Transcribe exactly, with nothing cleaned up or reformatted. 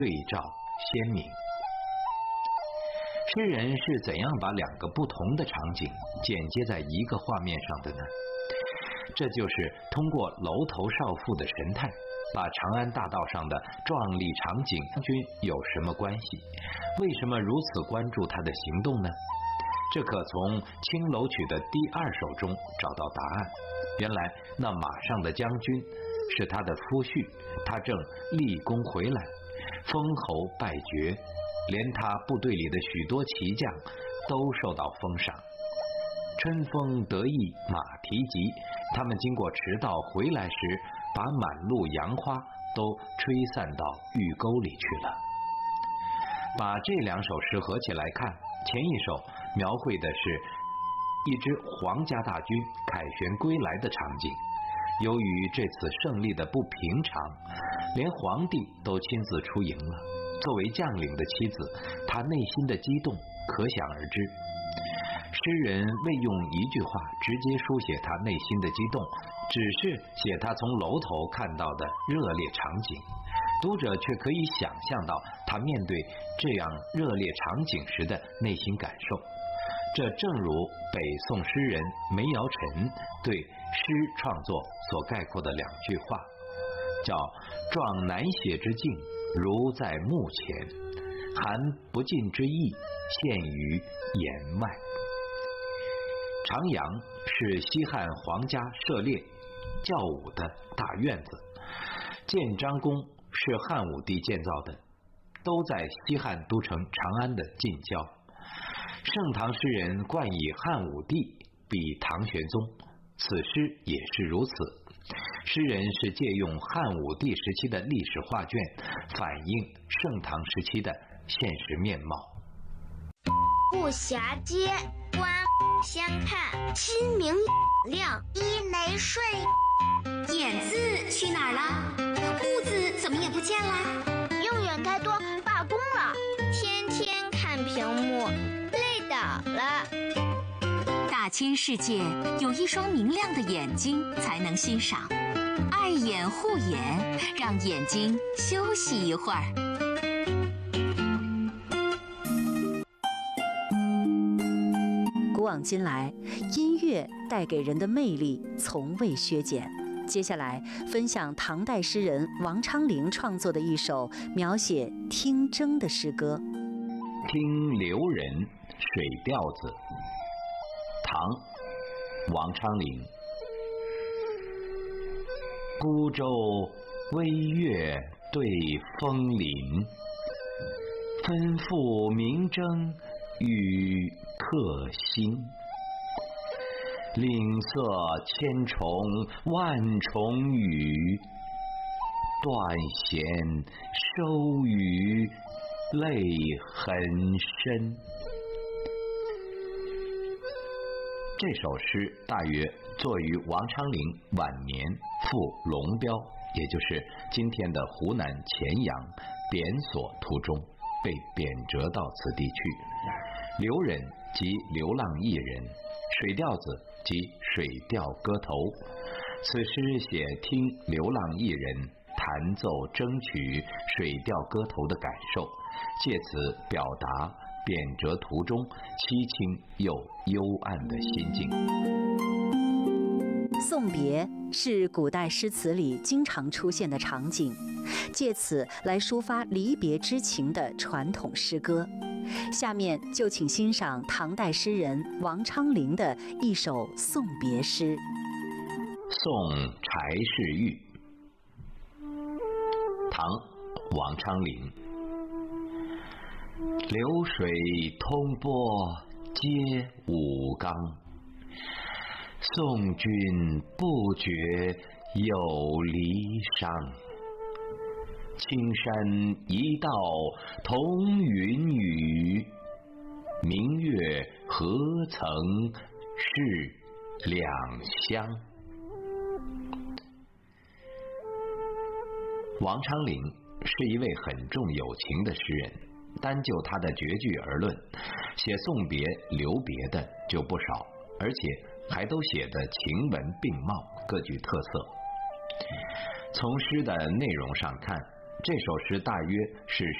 对照鲜明。诗人是怎样把两个不同的场景剪接在一个画面上的呢？这就是通过楼头少妇的神态，把长安大道上的壮丽场景君有什么关系？为什么如此关注他的行动呢？这可从《青楼曲》的第二首中找到答案。原来那马上的将军是他的夫婿，他正立功回来，封侯拜爵，连他部队里的许多骑将都受到封赏。春风得意马蹄疾，他们经过驰道回来时，把满路杨花都吹散到玉沟里去了。把这两首诗合起来看，前一首描绘的是一支皇家大军凯旋归来的场景。由于这次胜利的不平常，连皇帝都亲自出营了。作为将领的妻子，她内心的激动可想而知。诗人未用一句话直接书写他内心的激动，只是写他从楼头看到的热烈场景，读者却可以想象到他面对这样热烈场景时的内心感受。这正如北宋诗人梅尧臣对诗创作所概括的两句话，叫壮难写之境如在目前，含不尽之意现于言外。长阳是西汉皇家射猎教武的大院子，建章宫是汉武帝建造的，都在西汉都城长安的近郊。盛唐诗人冠以汉武帝比唐玄宗，此诗也是如此。诗人是借用汉武帝时期的历史画卷，反映盛唐时期的现实面貌。 雾霞街，观相看，清明亮，一没睡。 眼字去哪儿了？木字怎么也不见了？ 用眼太多罢工了，天天看屏幕，累倒了。 大千世界有一双明亮的眼睛才能欣赏，爱眼护眼，让眼睛休息一会儿。 古往今来，音乐带给人的魅力从未削减。接下来分享唐代诗人王昌龄创作的一首描写听筝的诗歌。 听留人水调子，唐，王昌龄。孤舟微月对风林，分付明筝与客心。岭色千重万重雨，断弦收余泪痕深。这首诗大约作于王昌龄晚年赴龙标，也就是今天的湖南乾阳贬所途中，被贬谪到此地去。留人即流浪艺人，水调子即水调歌头。此诗写听流浪艺人弹奏筝曲水调歌头的感受，借此表达贬谪途中凄清又幽暗的心境。 送别是古代诗词里经常出现的场景，借此来抒发离别之情的传统诗歌。下面就请欣赏唐代诗人王昌龄的一首送别诗。 送柴氏玉，唐，王昌龄。流水通波接武冈，送君不觉有离伤。青山一道同云雨，明月何曾是两乡。王昌龄是一位很重友情的诗人，单就他的绝句而论，写送别留别的就不少，而且还都写得情文并茂，各具特色。从诗的内容上看， 这首诗大约是